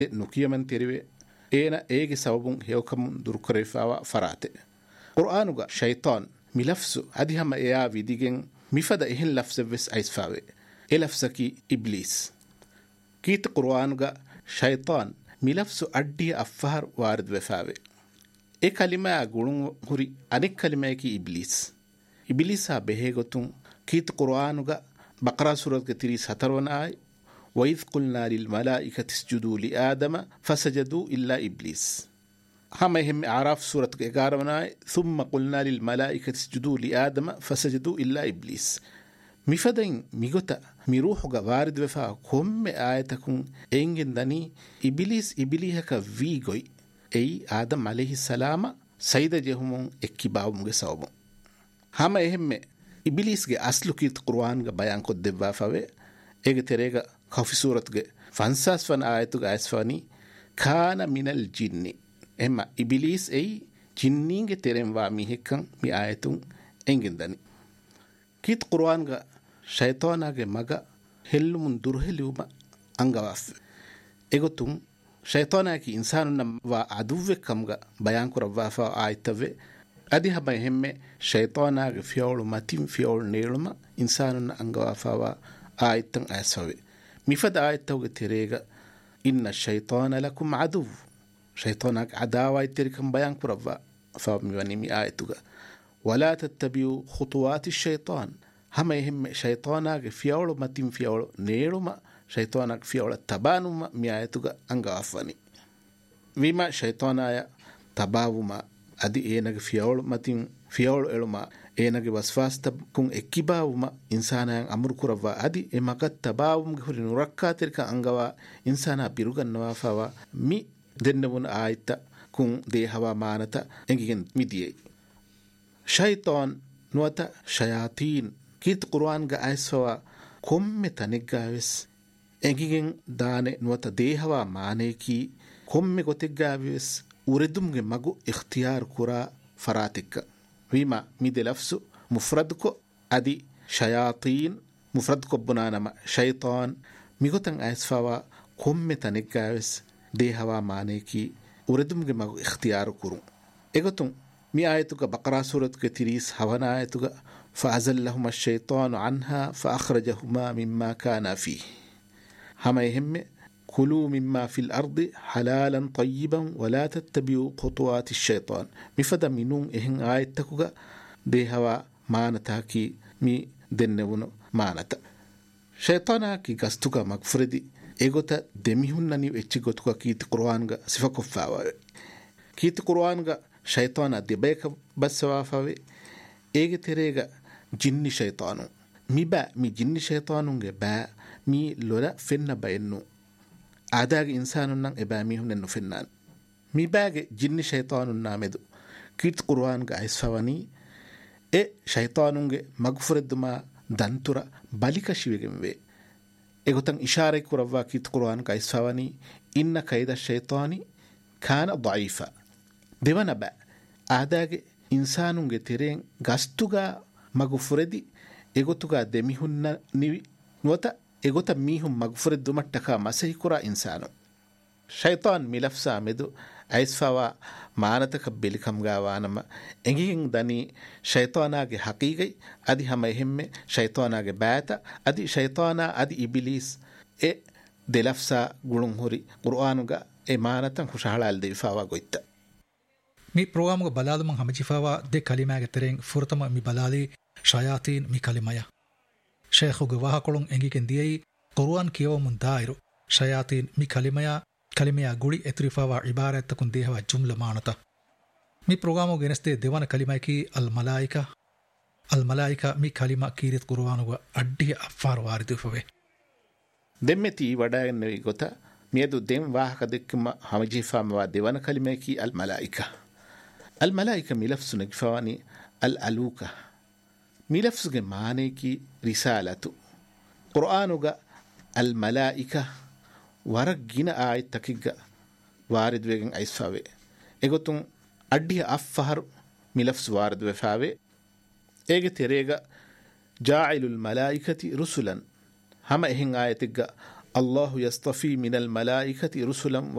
nukiyaman teriwe ena ege sababun hewkam durkorefawa farate qur'anuga shaytan milafsu adihama eya vidigen mifada ehin lafzes aisfawe elafsaki iblis kit qur'anuga shaytan milafsu addi affahar warid wefawe e kalima gulun huri anik kalima ki iblisa behegotun kit qur'anuga baqara surat ke 37 ay وإذ قلنا للملائكة اسجدوا لآدم فسجدوا إلا إبليس هم يهم أعراف سورة 11 ثم قلنا للملائكة اسجدوا لآدم فسجدوا إلا إبليس مفدين ميغوتا ميروحو وارد وفا كم آياتكم إنجن داني إبليهك فيغوي أي آدم عليه السلام سيدة جهمون اكباو مغساوبون هم يهم إبليس أصلو كيت قرآن بيان قد دفافاوه إيغ تريغا خوفي سورة فانساس فان آياتو آيسفاني كان من الجن إما إبليس أي جنين ترين وامي هكان مي آياتو إنجن داني كيت قرآن شيطانا مغا هلو من درهلوما أنغواف إيغتون شيطانا كي إنساننا وعدوه كمغا بيان كرفافا آياتو أدي هبا يهم شيطانا فيول ماتين فيول نيلما إنساننا أنغوافا آياتن آيسفاوي مفد آياتو تريغا إن الشيطان لكم عدو شيطانك عداوة تريكم بيان كرفا فميواني مي آياتو ولا تتبعوا خطوات الشيطان هما يهم شيطانك فيول ماتين فيول نيلما شيطانك فيول تبانوما مي آياتو أنغوافاني ويما شيطانا تباوما أدي إينك فيول ماتين فيول إلما إينك وصفاس تبكون إكباوما إنسانا أمر كرفا أدي إماقات تباوم غفر نركا تلك أنغوا إنسانا بيروغا نوافاوا مي دنبون آيتا كون دي هوا مانتا إنجين ميديي شيطان نوتا شياطين كيت قرآن غا آيسوا كم تنقاوس إنجين داني نوتا دي هوا مانيكي كم غتقاوس وردمغ مغو اختيار كرا فراتك ويما ميدي لفسو مفردكو أدي شياطين مفردكو بنانما شيطان ميغوتن آيسفاوا كم تنقاوس دي هوا مانيكي وردمغ مغو اختيار كرو إيغوتن مي آيتوك بقرة سورة كتيريس هوانا آيتوك فأزلهما الشيطان عنها فأخرجهما مما كان فيه هما يهم كلوا مما في الأرض حلالا طيبا ولا تتبعوا خطوات الشيطان مفدا منون إهن آية تكوغا دي هوا مانتاكي مي دنونو مانتا شيطانا كي غستوغا مغفردي إيغوتا دميهن نانيو إتشيغوتوغا كيت قرآنغا صفا كفاوا كيت قرآنغا شيطانا دبيك بسوافاوي إيغ تريغا جن شيطانو مي جن شيطانونغا با مي لولا فن بينو أعداء إنسان نان إباميهم ننفنان مي باغ جن شيطان نامدو كيت قرآن غايسفواني شيطان مغفرد ما دانتورا باليك شيوغموي إغوتن إشارة كروا كيت قرآن غايسفواني إن كيد الشيطان كان ضعيفا ديوانا با أعداء إنسان تيرين غاستوغا مغفردي إغوتوغا دميهن نيوي نوتا إغوتا ميهم مغفرد دمتكا مسيح كرا إنسانو شيطان ملفسا مدو أيسفاوا مانتك بلكم غاوانما إنجين داني شيطاناغي حقيقي أدي هما يهم شيطاناغي باتا أدي شيطانا أدي إبليس دلفسا غلون هوري قرآنوغا مانتا خشحلال ديفاوا غويتا مي پروگراموغا بلالمن همجيفاوا دي كلماغي ترين فرتما مي بلالي شياطين مي كلمايا شيخوغ واهاكولون انگيكن ديي قرآن كيومن دائرو شياطين مي كلميا غولي اتريفاوا عبارتكن ديهوا جمله مانتا مي پروگرامو گنسته ديوان كلمايكي الملائكه مي كلمه كيرت قرآنوغا اڈي افار واردفوي دمتي وඩාගෙන ගොත ميدو ديم واهك دكما همجيفا موا ديوان كلمايكي الملائكه ملفس نجفواني الالوكه ملفسك معنيكي رسالة قرآنك الملائكة ورقنا آية تكيغا وارد ويغن أيسفاوي إغتون أدي أفهر ملفس وارد وفاوي إغ تريغا جاعل الملائكة رسلا هما إهن آية تكيغا الله يصطفي من الملائكة رسلا